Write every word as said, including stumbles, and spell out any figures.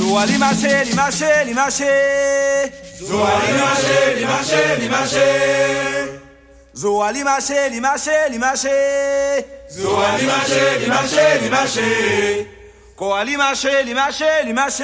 Zoa limache, limache, limache. Zoa limache, limache, limache. Zoa limache, limache, limache. Zoa limache, limache, limache. Koa limache, limache, limache.